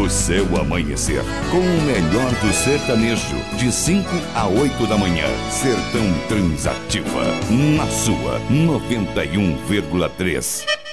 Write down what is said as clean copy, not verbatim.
seu amanhecer, com o melhor do sertanejo, de 5 a 8 da manhã. Sertão Transativa, na sua 91,3.